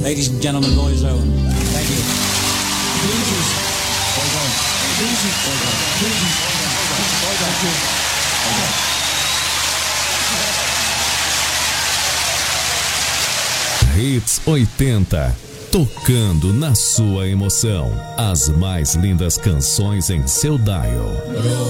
Ladies and gentlemen, boys own. Thank you. Hits 80, tocando na sua emoção. As mais lindas canções em seu dial.